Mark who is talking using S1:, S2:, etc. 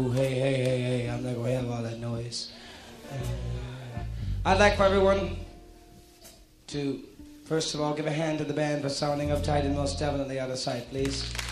S1: Hey, I'm not going to have all that noise. I'd like for everyone to, first of all, give a hand to the band for sounding uptight and most definitely out of sight, please.